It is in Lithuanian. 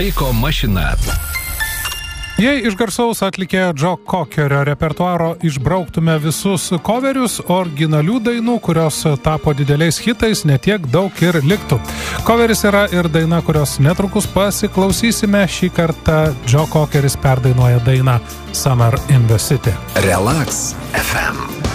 Laiko mašina. Jei iš garsaus atlikėjo Joe Cockerio repertuaro išbrauktume visus coverius, originalių dainų, kurios tapo dideliais hitais, netiek daug ir liktų. Coveris yra ir daina, kurios netrukus pasiklausysime. Šį kartą Joe Cockeris perdainuoja dainą Summer in the City. Relax FM.